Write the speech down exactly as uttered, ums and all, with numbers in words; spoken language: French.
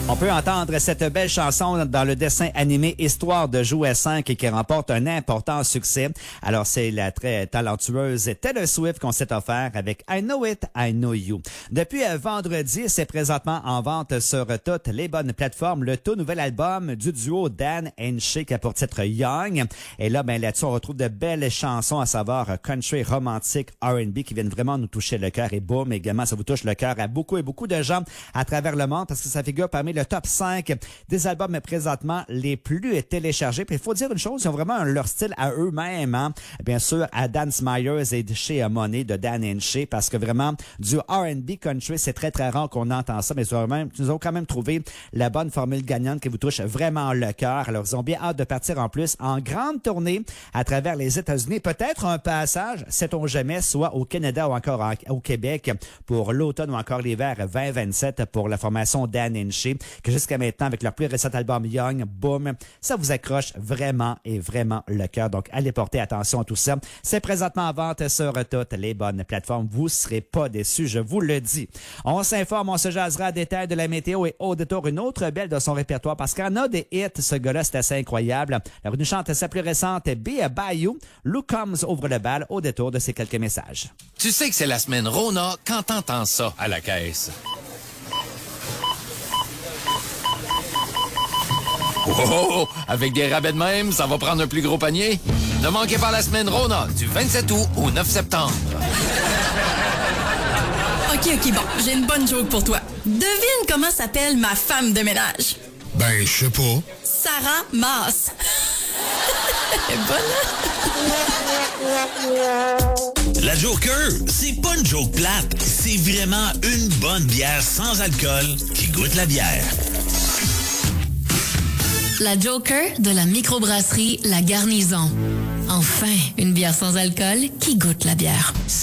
On peut entendre cette belle chanson dans le dessin animé Histoire de jouets cinq qui remporte un important succès. Alors, c'est la très talentueuse Taylor Swift qu'on s'est offert avec I Know It, I Know You. Depuis vendredi, c'est présentement en vente sur toutes les bonnes plateformes. Le tout nouvel album du duo Dan and Shay qui a pour titre Young. Et là, ben là-dessus, on retrouve de belles chansons, à savoir country, romantique, R and B qui viennent vraiment nous toucher le cœur. Et boum, également, ça vous touche le cœur à beaucoup et beaucoup de gens à travers le monde parce que ça figure parmi le top cinq des albums présentement les plus téléchargés. Puis il faut dire une chose, ils ont vraiment leur style à eux-mêmes. Hein? Bien sûr, à Dan Myers et chez Money de Dan and Shay, parce que vraiment, du R and B country, c'est très très rare qu'on entend ça, mais ils ont, même, ils ont quand même trouvé la bonne formule gagnante qui vous touche vraiment le cœur. Alors, ils ont bien hâte de partir en plus en grande tournée à travers les États-Unis. Peut-être un passage, sait-on jamais, soit au Canada ou encore en, au Québec pour l'automne ou encore l'hiver vingt vingt-sept pour la formation Dan and Shay, que jusqu'à maintenant, avec leur plus récent album Young, boom, ça vous accroche vraiment et vraiment le cœur. Donc, allez porter attention à tout ça. C'est présentement en vente sur toutes les bonnes plateformes. Vous serez pas déçus, je vous le dis. On s'informe, on se jasera à détail de la météo et au détour une autre belle de son répertoire parce qu'il en a des hits, ce gars-là, c'est assez incroyable. Alors, nous chante sa plus récente, Be a Bayou. Lou Combs ouvre le bal au détour de ces quelques messages. Tu sais que c'est la semaine Rona quand t'entends ça à la caisse. Oh, oh, oh, avec des rabais de même, ça va prendre un plus gros panier. Ne manquez pas la semaine Rona du vingt-sept août au neuf septembre. OK, OK, bon, j'ai une bonne joke pour toi. Devine comment s'appelle ma femme de ménage. Ben, je sais pas. Sarah Maas. Elle est bonne, hein? La Joker, c'est pas une joke plate. C'est vraiment une bonne bière sans alcool qui goûte la bière. La Joker de la microbrasserie La Garnison. Enfin, une bière sans alcool qui goûte la bière.